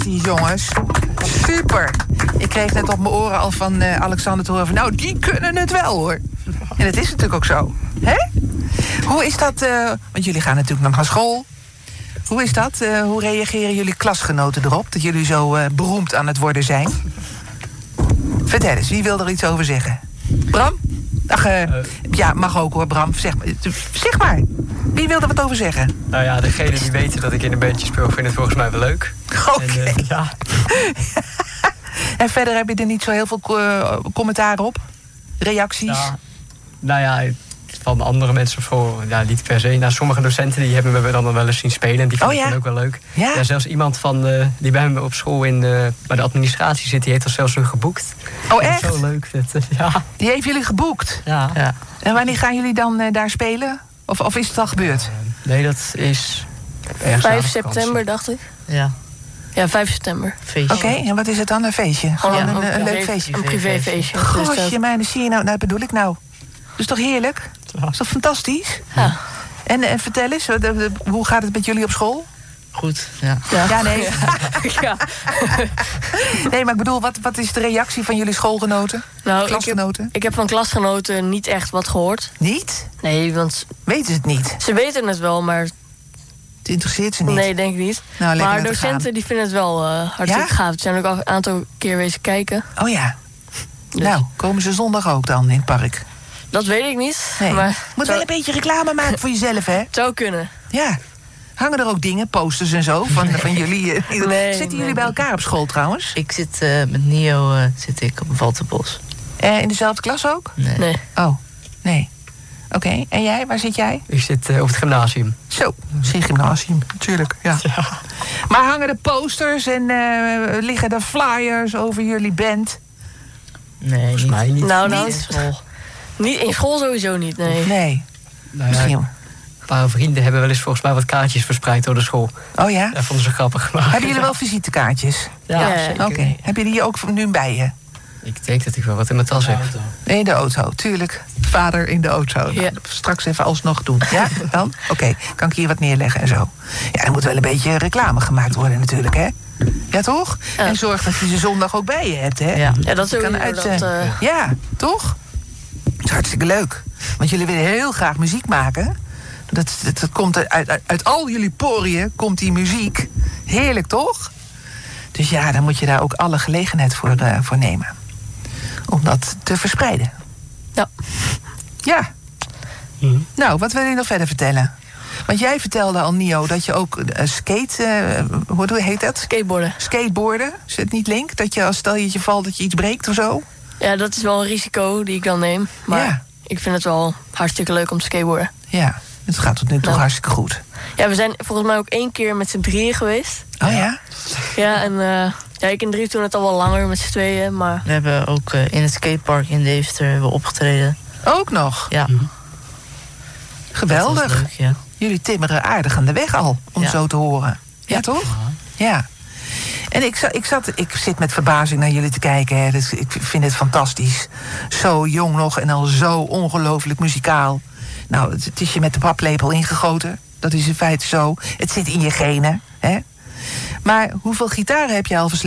Die jongens. Super. Ik kreeg net op mijn oren al van Alexander te horen van... nou, die kunnen het wel, hoor. En dat is natuurlijk ook zo. Hè? Hoe is dat... want jullie gaan natuurlijk nog naar school. Hoe is dat? Hoe reageren jullie klasgenoten erop... dat jullie zo beroemd aan het worden zijn? Vertel eens, wie wil er iets over zeggen? Bram? Ach, ja, mag ook hoor, Bram. Zeg maar. Wie wil er wat over zeggen? Nou ja, degene die weten dat ik in een bandje speel... vinden het volgens mij wel leuk. Oké. Ja. En verder heb je er niet zo heel veel commentaar op? Reacties? Ja, nou ja, van andere mensen op school, ja, niet per se. Nou, sommige docenten die hebben me dan wel eens zien spelen... en die vinden het ook wel leuk. Ja? Ja, zelfs iemand van die bij me op school bij de administratie zit... die heeft dat zelfs nu geboekt. Oh, echt? Dat is zo leuk. Ja. Die heeft jullie geboekt? Ja. En wanneer gaan jullie dan daar spelen? Of is het al gebeurd? Nee, dat is... 5 september, dacht ik. Ja. Ja, 5 september. Feestje. Oké, en wat is het dan? Een feestje? Gewoon een leuk feestje? Een privéfeestje. Gosje, maar dat zie je nou, dat bedoel ik nou. Dat is toch heerlijk? Dat is toch fantastisch? Ja. En vertel eens, hoe gaat het met jullie op school? Goed, ja. Ja, nee. Ja. Nee, maar ik bedoel, wat is de reactie van jullie schoolgenoten? Nou, Klasgenoten? ik heb van klasgenoten niet echt wat gehoord. Niet? Nee, want Weten ze het niet? ze weten het wel, maar... Het interesseert ze niet? Nee, denk ik niet. Nou, lekker maar laten docenten gaan. die vinden het wel hartstikke gaaf. Ze zijn ook al een aantal keer wezen kijken. Oh ja. Dus. Nou, komen ze zondag ook dan in het park? Dat weet ik niet. Nee. Maar Moet wel een beetje reclame maken voor jezelf, hè? het zou kunnen. Ja. Hangen er ook dingen, posters en zo, van jullie? Zitten jullie bij elkaar op school trouwens? Ik zit met Nio zit ik op Walterbos. In dezelfde klas ook? Nee. Oh, nee. Oké, en jij, waar zit jij? Ik zit op het gymnasium. Zo, zie gymnasium, natuurlijk. Ja. Maar hangen er posters en liggen er flyers over jullie band? Nee, Volgens mij niet. Nou, in school. niet in school sowieso niet, nee. Nee, Nou ja, misschien. een paar vrienden hebben wel eens volgens mij wat kaartjes verspreid door de school. Oh ja? Dat vonden ze grappig. Maar... Hebben jullie wel visitekaartjes? Ja, zeker. Oké. Heb je die ook nu bij je? Ik denk dat ik wel wat in mijn tas heb. In de auto, tuurlijk. Vader in de auto. Ja. Nou, straks even alsnog doen. Ja, dan? Oké, kan ik hier wat neerleggen en zo. Ja, er moet wel een beetje reclame gemaakt worden natuurlijk, hè? Ja, toch? Ja. En zorg dat je ze zondag ook bij je hebt, hè? Ja. Ja, dat Je kan sowieso. Ja, toch? Dat is hartstikke leuk. Want jullie willen heel graag muziek maken. Dat komt uit al jullie poriën komt die muziek. Heerlijk, toch? Dus ja, dan moet je daar ook alle gelegenheid voor nemen. Om dat te verspreiden. Ja. Ja. Nou, wat wil je nog verder vertellen? Want jij vertelde al, Nio, dat je ook hoe heet dat? Skateboarden. Skateboarden. Is het niet link? Dat je als stel je valt dat je iets breekt of zo? Ja, dat is wel een risico die ik dan neem. Maar Ja. ik vind het wel hartstikke leuk om te skateboarden. Ja, het gaat tot nu toe Nou. hartstikke goed. Ja, we zijn volgens mij ook 1 keer met z'n drieën geweest. Oh ja? Ja, en ik en Dries doen het al wel langer met z'n tweeën, maar... We hebben ook in het skatepark in Deventer hebben we opgetreden. Ook nog? Ja. Geweldig. Dat was leuk, ja. Jullie timmeren aardig aan de weg al, om Ja. zo te horen. Ja, toch? Ja. En ik zit met verbazing naar jullie te kijken. Hè. Dus ik vind het fantastisch. Zo jong nog en al zo ongelooflijk muzikaal. Nou, het is je met de paplepel ingegoten. Dat is in feite zo. Het zit in je genen. Hè. Maar hoeveel gitaren heb je al verslepen?